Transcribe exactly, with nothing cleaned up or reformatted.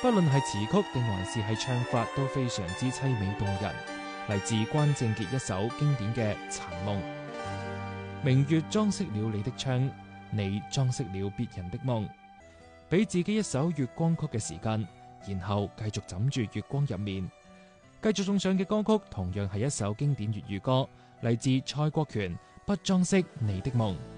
不論係詞曲定還是係唱法都非常之凄美動人。嚟自關正傑一首經典嘅《殘夢》。明月裝飾了你的窗，你裝飾了別人的夢。俾自己一首月光曲嘅時間，然後繼續枕住月光入面。繼續送上嘅歌曲同樣係一首經典粵語歌，嚟自蔡國權《不裝飾你的夢》。